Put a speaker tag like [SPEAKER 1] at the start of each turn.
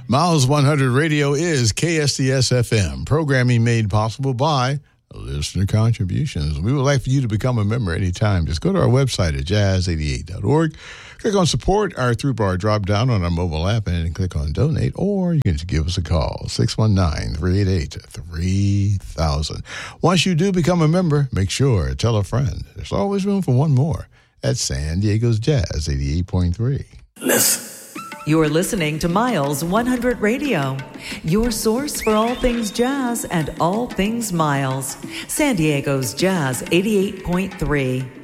[SPEAKER 1] Miles 100 Radio is KSDS FM, programming made possible by listener contributions. We would like for you to become a member anytime. Just go to our website at jazz88.org. Click on support, our through-bar drop-down on our mobile app, and then click on donate, or you can just give us a call, 619-388-3000. Once you do become a member, make sure to tell a friend. There's always room for one more at San Diego's Jazz 88.3.
[SPEAKER 2] Listen.
[SPEAKER 3] You're listening to Miles 100 Radio, your source for all things jazz and all things Miles. San Diego's Jazz 88.3.